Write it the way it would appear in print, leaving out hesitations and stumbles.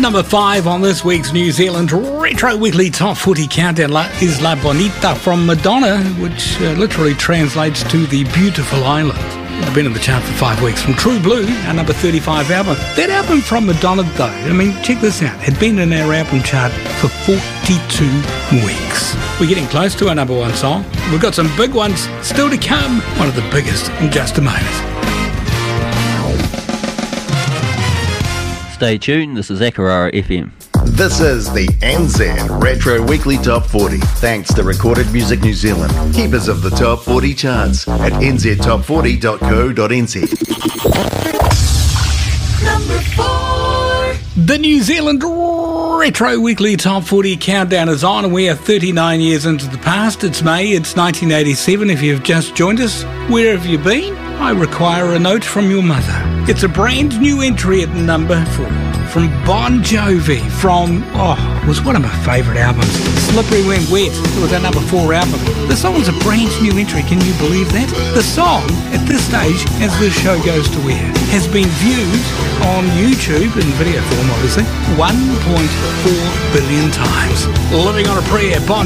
Number 5 on this week's New Zealand Retro Weekly Top 40 Countdown is La Bonita from Madonna, which literally translates to the beautiful island. It's been in the chart for 5 weeks. From True Blue, our number 35 album. That album from Madonna, though, I mean, check this out. It had been in our album chart for 42 weeks. We're getting close to our number 1 song. We've got some big ones still to come. One of the biggest in just a moment. Stay tuned, this is Akarara FM. This is the NZ Retro Weekly Top 40, thanks to Recorded Music New Zealand, keepers of the Top 40 charts at nztop40.co.nz. Number 4. The New Zealand Retro Weekly Top 40 Countdown is on, and we are 39 years into the past. It's May, it's 1987. If you've just joined us, where have you been? I require a note from your mother. It's a brand new entry at number 4 from Bon Jovi from, was one of my favourite albums. Slippery When Wet. It was our number 4 album. The song's a brand new entry, can you believe that? The song, at this stage, as this show goes to air, has been viewed on YouTube, in video form obviously, 1.4 billion times. Living on a Prayer, Bon